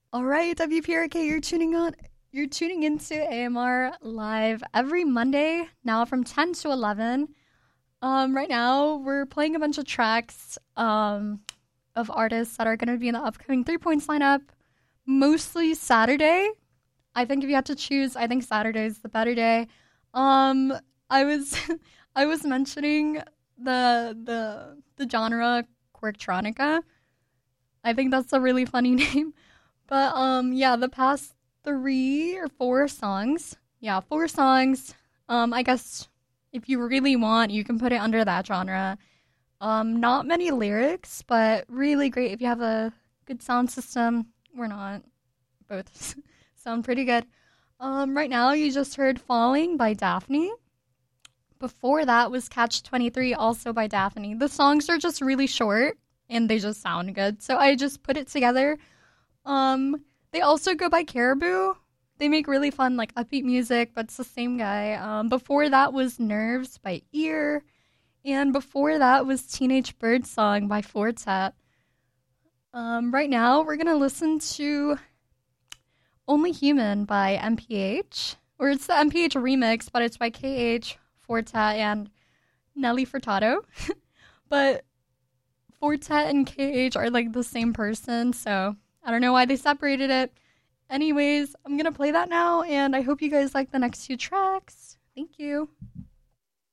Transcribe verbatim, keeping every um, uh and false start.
All right, W P R K, you're tuning on. You're tuning into A M R Live every Monday now from ten to eleven. Um, right now we're playing a bunch of tracks um, of artists that are going to be in the upcoming Three Points lineup. Mostly Saturday. I think if you had to choose, I think Saturday is the better day. Um, I was I was mentioning the the the genre Quirktronica. I think that's a really funny name. But um yeah, the past three or four songs. Yeah, four songs. Um I guess if you really want, you can put it under that genre. Um not many lyrics, but really great if you have a good sound system. We're not. Both sound pretty good. Um right now you just heard Falling by Daphne. Before that was Catch twenty-three, also by Daphne. The songs are just really short and they just sound good. So I just put it together. Um, they also go by Caribou. They make really fun, like upbeat music, but it's the same guy. Um, before that was Nerves by Ear, and before that was Teenage Birdsong by Fortet. Um, right now we're gonna listen to Only Human by M P H, or it's the M P H remix, but it's by K H, Fortet, and Nelly Furtado. But Fortet and K H are like the same person, so I don't know why they separated it. Anyways, I'm going to play that now, and I hope you guys like the next two tracks. Thank you.